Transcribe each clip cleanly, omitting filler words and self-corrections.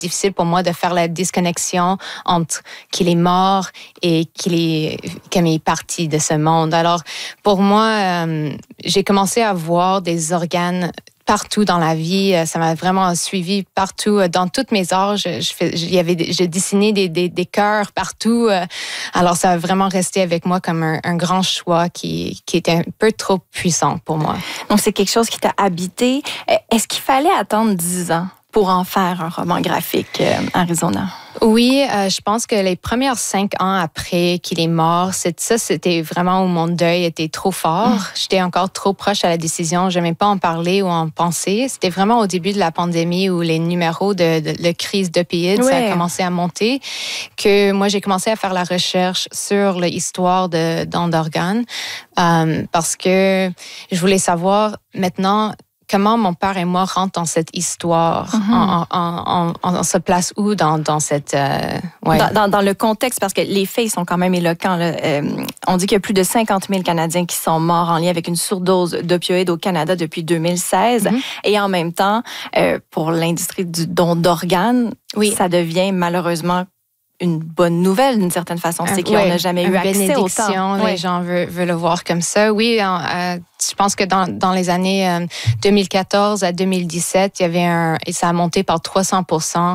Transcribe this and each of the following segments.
difficile pour moi de faire la disconnexion entre qu'il est mort et comme il est parti de ce monde. Alors, pour moi, j'ai commencé à voir des organes partout dans la vie. Ça m'a vraiment suivi partout. Dans toutes mes arts, j'ai dessiné des cœurs partout. Alors, ça a vraiment resté avec moi comme un grand choix qui était un peu trop puissant pour moi. Donc, c'est quelque chose qui t'a habité. Est-ce qu'il fallait attendre 10 ans pour en faire un roman graphique, Arizona? Oui, je pense que les premières 5 ans après qu'il est mort, c'était vraiment où mon deuil était trop fort. J'étais encore trop proche à la décision. Je n'aimais pas en parler ou en penser. C'était vraiment au début de la pandémie où les numéros de crise d'opioïdes, ça a commencé à monter, que moi, j'ai commencé à faire la recherche sur l'histoire de dons d'organes parce que je voulais savoir maintenant comment mon père et moi rentrent dans cette histoire, on se place où dans cette... Dans le contexte, parce que les faits sont quand même éloquents. Là. On dit qu'il y a plus de 50 000 Canadiens qui sont morts en lien avec une surdose d'opioïdes au Canada depuis 2016. Et en même temps, pour l'industrie du don d'organes, ça devient malheureusement une bonne nouvelle d'une certaine façon. C'est qu'on n'a jamais eu accès au temps. Les gens veulent le voir comme ça. Oui, je pense que dans les années 2014 à 2017, il y avait et ça a monté par 300%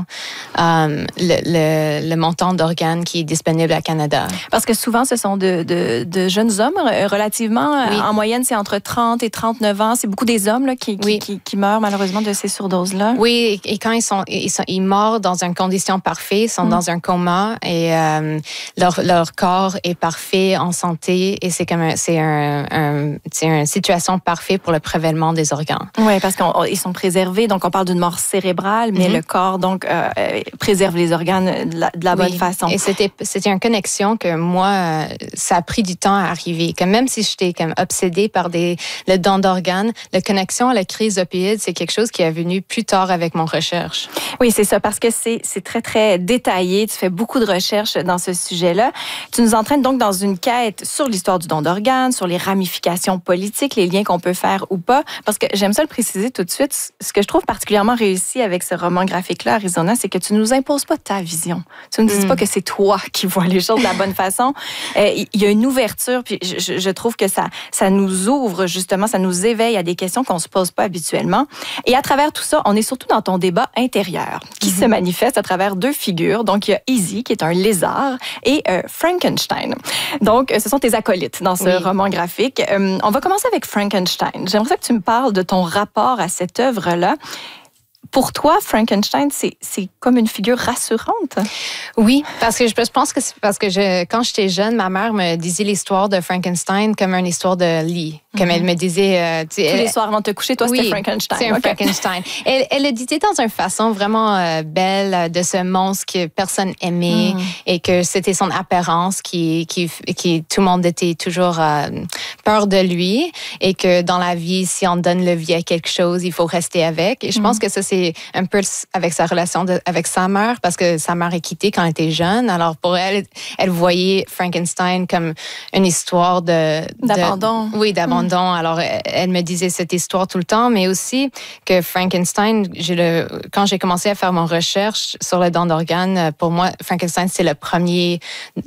le montant d'organes qui est disponible à Canada. Parce que souvent, ce sont de jeunes hommes, relativement. En moyenne, c'est entre 30 et 39 ans. C'est beaucoup des hommes là, qui meurent malheureusement de ces surdoses-là. Oui, et quand ils meurent dans une condition parfaite, ils sont dans un coma et leur corps est parfait, en santé, et c'est une situation parfaite pour le prélèvement des organes. Oui, parce qu'ils sont préservés, donc on parle d'une mort cérébrale, mais le corps donc préserve les organes de la bonne façon. Et c'était une connexion que moi, ça a pris du temps à arriver. Comme même si j'étais comme obsédée par le don d'organes, la connexion à la crise d'opioïdes, c'est quelque chose qui est venu plus tard avec mon recherche. Oui, c'est ça, parce que c'est très, très détaillé. Tu fais beaucoup de recherches dans ce sujet-là. Tu nous entraînes donc dans une quête sur l'histoire du don d'organes, sur les ramifications politiques, les liens qu'on peut faire ou pas. Parce que j'aime ça le préciser tout de suite. Ce que je trouve particulièrement réussi avec ce roman graphique-là, Arizona, c'est que tu ne nous imposes pas ta vision. Tu ne dis pas que c'est toi qui vois les choses de la bonne façon. Il y a une ouverture, puis je trouve que ça nous ouvre, justement, ça nous éveille à des questions qu'on ne se pose pas habituellement. Et à travers tout ça, on est surtout dans ton débat intérieur, qui se manifeste à travers 2 figures. Donc, il y a Easy, qui est un lézard, et Frankenstein. Donc, ce sont tes acolytes dans ce roman graphique. On va commencer avec Frankenstein. J'aimerais que tu me parles de ton rapport à cette œuvre-là. Pour toi, Frankenstein, c'est comme une figure rassurante? Oui, parce que je pense que c'est parce que quand j'étais jeune, ma mère me disait l'histoire de Frankenstein comme une histoire de lit. Comme elle me disait... tous les soirs avant de te coucher, toi, c'était Frankenstein. C'est un Frankenstein. Elle le disait dans une façon vraiment belle de ce monstre que personne aimait et que c'était son apparence qui tout le monde était toujours peur de lui et que dans la vie, si on donne le vie à quelque chose, il faut rester avec. Et je pense que ça, c'est un peu avec sa relation avec sa mère parce que sa mère est quittée quand elle était jeune. Alors pour elle, elle voyait Frankenstein comme une histoire d'abandon. Oui, d'abandon. Alors, elle me disait cette histoire tout le temps, mais aussi que Frankenstein, quand j'ai commencé à faire mon recherche sur le don d'organes, pour moi, Frankenstein, c'est le premier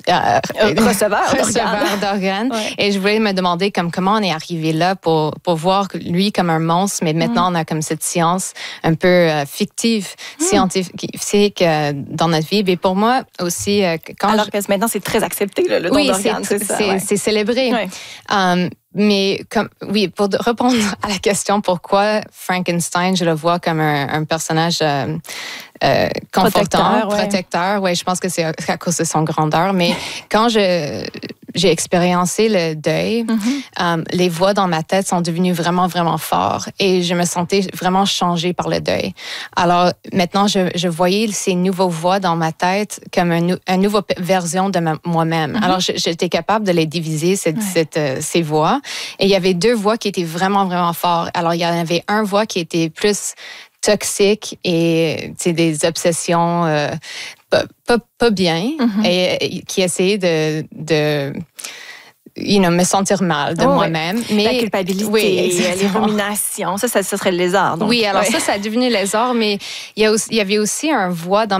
receveur d'organes. Ouais. Et je voulais me demander comment on est arrivé là pour voir lui comme un monstre, mais maintenant, on a comme cette science un peu fictive, scientifique dans notre vie. Et pour moi aussi... Alors que maintenant, c'est très accepté, le don d'organes. C'est célébré. Ouais. Mais pour répondre à la question pourquoi Frankenstein, je le vois comme un personnage confortant, protecteur. Ouais, je pense que c'est à cause de son grandeur. Mais quand j'ai expériencé le deuil, les voix dans ma tête sont devenues vraiment, vraiment fortes et je me sentais vraiment changée par le deuil. Alors maintenant, je voyais ces nouvelles voix dans ma tête comme une nouvelle version de moi-même. Alors j'étais capable de les diviser, ces voix. Et il y avait 2 voix qui étaient vraiment, vraiment fortes. Alors il y en avait une voix qui était plus toxique et des obsessions pas bien et qui essayait me sentir mal de moi-même. Mais la culpabilité, les ruminations, ça serait le lézard. Donc. Oui, alors ça a devenu lézard, mais il y avait aussi un voix dans